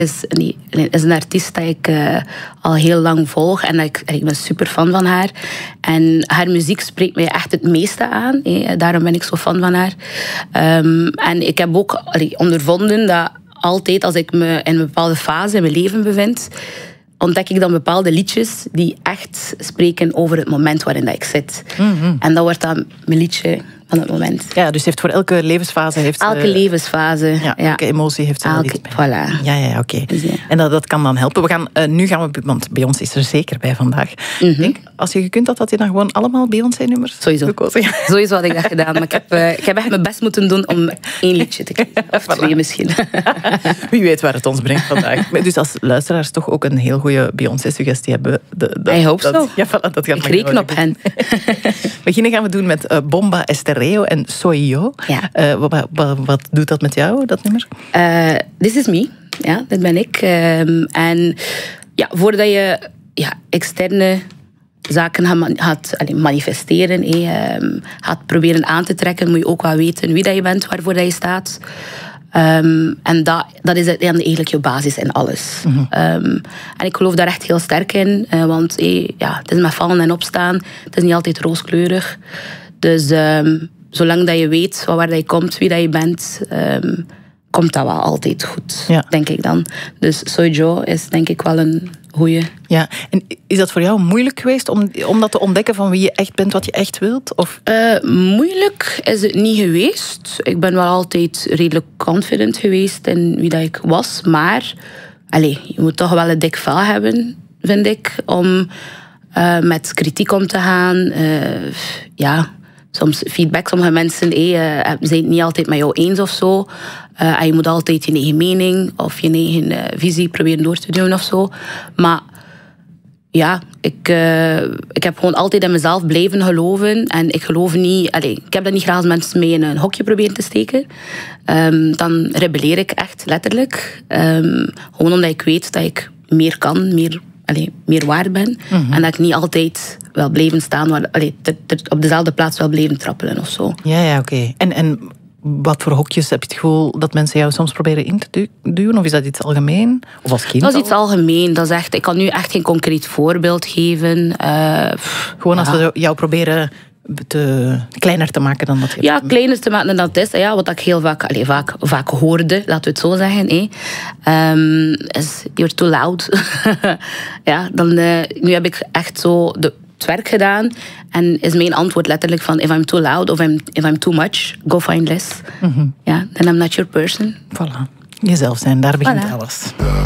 is een artiest dat ik al heel lang volg. En ik ben super fan van haar. En haar muziek spreekt mij echt het meeste aan. Daarom ben ik zo fan van haar. En ik heb ook ondervonden dat altijd als ik me in een bepaalde fase in mijn leven bevind, ontdek ik dan bepaalde liedjes die echt spreken over het moment waarin dat ik zit. Mm-hmm. En dat wordt dan mijn liedje van het moment. Ja, dus heeft voor elke levensfase... Elke levensfase. Ja, elke emotie heeft ze wel iets bij. Voilà. Ja, oké. Dus ja. En dat kan dan helpen. Nu gaan we... Want Beyoncé is er zeker bij vandaag. Mm-hmm. Ik denk, als je gekund had je dan gewoon allemaal Beyoncé-nummers gekozen. Ja. Sowieso had ik dat gedaan. Maar ik heb echt mijn best moeten doen om 1 liedje te kiezen. Of 2 misschien. Wie weet waar het ons brengt vandaag. Dus als luisteraars toch ook een heel goede Beyoncé-suggestie hebben... Ik hoop zo. Ja, voilà, dat gaat ik reken op hen. Beginnen gaan we doen met Bomba Estéreo en Soy Yo. Ja. Wat doet dat met jou, dat nummer? This is me. Ja, dit ben ik. En ja, voordat je externe zaken gaat manifesteren, gaat proberen aan te trekken, moet je ook wel weten wie dat je bent, waarvoor dat je staat. En dat is eigenlijk je basis in alles. Mm-hmm. En ik geloof daar echt heel sterk in. Want het is met vallen en opstaan. Het is niet altijd rooskleurig. Dus zolang dat je weet waar dat je komt, wie dat je bent, komt dat wel altijd goed, denk ik dan. Dus Soy Yo is denk ik wel een goeie. Ja, en is dat voor jou moeilijk geweest om dat te ontdekken van wie je echt bent, wat je echt wilt? Of? Moeilijk is het niet geweest. Ik ben wel altijd redelijk confident geweest in wie dat ik was. Maar je moet toch wel een dik vel hebben, vind ik, om met kritiek om te gaan. Soms feedback. Sommige mensen zijn het niet altijd met jou eens of zo. En je moet altijd je eigen mening of je eigen visie proberen door te doen of zo. Maar ja, ik heb gewoon altijd in mezelf blijven geloven. En ik geloof niet... ik heb dat niet graag als mensen mee in een hokje proberen te steken. Dan rebelleer ik echt letterlijk. Gewoon omdat ik weet dat ik meer kan, meer waard ben. Mm-hmm. En dat ik niet altijd wil blijven staan, op dezelfde plaats wil blijven trappelen of zo. Ja, oké. En wat voor hokjes heb je het gevoel dat mensen jou soms proberen in te duwen? Of is dat iets algemeen? Of als kind? Dat is iets algemeen. Dat is echt, ik kan nu echt geen concreet voorbeeld geven. Gewoon als we jou proberen kleiner te maken dan dat je... Ja, kleiner te maken dan dat is. Ja, wat ik heel vaak hoorde, laten we het zo zeggen. Is, you're too loud. Ja, nu heb ik echt zo het werk gedaan. En is mijn antwoord letterlijk van... If I'm too loud of if I'm too much, go find less. Mm-hmm. Ja, then I'm not your person. Voilà. Jezelf zijn, daar begint alles.